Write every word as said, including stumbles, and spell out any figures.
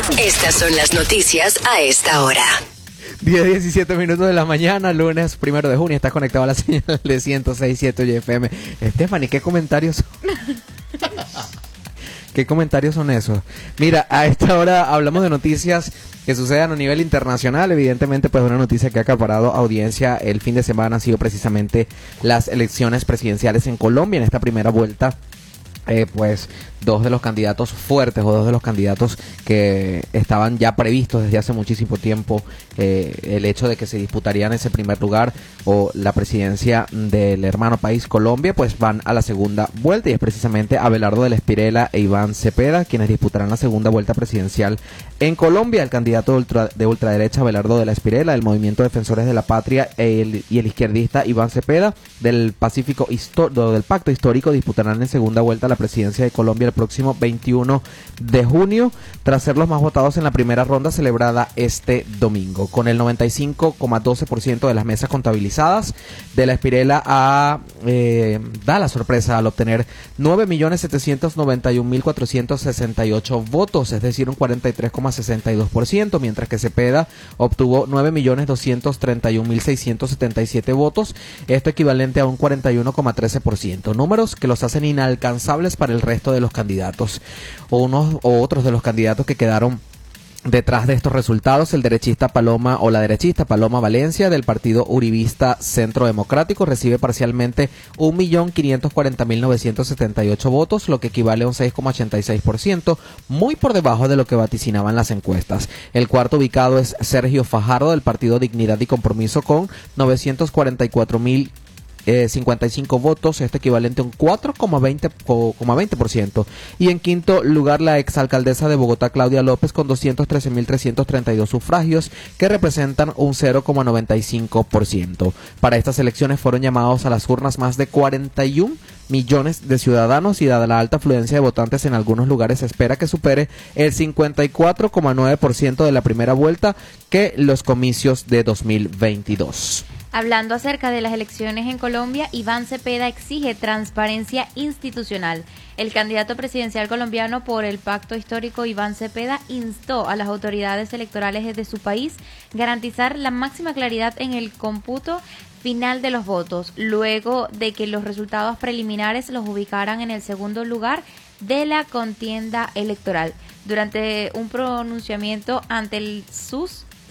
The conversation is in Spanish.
Estas son las noticias a esta hora. diez, diecisiete minutos de la mañana, lunes primero de junio. Estás conectado a la señal de ciento seis punto siete F M. Stephanie, ¿qué comentarios? ¿Qué comentarios son esos? Mira, a esta hora hablamos de noticias que sucedan a nivel internacional. Evidentemente, pues una noticia que ha acaparado audiencia el fin de semana ha sido precisamente las elecciones presidenciales en Colombia. En esta primera vuelta, eh, pues dos de los candidatos fuertes o dos de los candidatos que estaban ya previstos desde hace muchísimo tiempo, eh, el hecho de que se disputarían ese primer lugar o la presidencia del hermano país Colombia, pues van a la segunda vuelta, y es precisamente Abelardo de la Espriella e Iván Cepeda quienes disputarán la segunda vuelta presidencial en Colombia. El candidato de, ultra, de ultraderecha Abelardo de la Espriella del Movimiento Defensores de la Patria el, y el izquierdista Iván Cepeda del Pacífico del Pacto Histórico disputarán en segunda vuelta la presidencia de Colombia el próximo veintiuno de junio, tras ser los más votados en la primera ronda celebrada este domingo. Con el noventa y cinco coma doce por ciento de las mesas contabilizadas, de la Espriella a, eh, da la sorpresa al obtener nueve millones setecientos noventa y un mil cuatrocientos sesenta y ocho votos, es decir, un cuarenta y tres coma sesenta y dos por ciento, mientras que Cepeda obtuvo nueve millones doscientos treinta y un mil seiscientos setenta y siete votos, esto equivalente a un cuarenta y uno coma trece por ciento, números que los hacen inalcanzables para el resto de los candidatos. O unos o otros de los candidatos que quedaron detrás de estos resultados, el derechista Paloma o la derechista Paloma Valencia del partido uribista Centro Democrático recibe parcialmente un millón quinientos cuarenta mil novecientos setenta y ocho votos, lo que equivale a un seis coma ochenta y seis por ciento, muy por debajo de lo que vaticinaban las encuestas. El cuarto ubicado es Sergio Fajardo del partido Dignidad y Compromiso con novecientos cuarenta y cuatro mil Eh, cincuenta y cinco votos, esto equivalente a un cuatro coma veinte por ciento. Y en quinto lugar, la exalcaldesa de Bogotá, Claudia López, con doscientos trece mil trescientos treinta y dos sufragios, que representan un cero coma noventa y cinco por ciento. Para estas elecciones fueron llamados a las urnas más de cuarenta y un millones de ciudadanos, y dada la alta afluencia de votantes en algunos lugares, se espera que supere el cincuenta y cuatro coma nueve por ciento de la primera vuelta que los comicios de dos mil veintidós. Hablando acerca de las elecciones en Colombia, Iván Cepeda exige transparencia institucional. El candidato presidencial colombiano por el Pacto Histórico, Iván Cepeda, instó a las autoridades electorales de su país garantizar la máxima claridad en el cómputo final de los votos, luego de que los resultados preliminares los ubicaran en el segundo lugar de la contienda electoral. Durante un pronunciamiento ante el S U S,